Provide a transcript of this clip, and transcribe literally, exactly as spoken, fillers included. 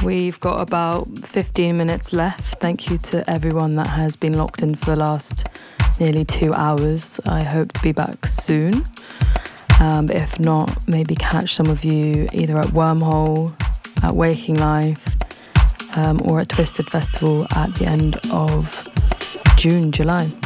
We've got about fifteen minutes left. Thank you to everyone that has been locked in for the last nearly two hours. I hope to be back soon. Um, but if not, maybe catch some of you either at Wormhole, at Waking Life, um, or at Twisted Festival at the end of June, July.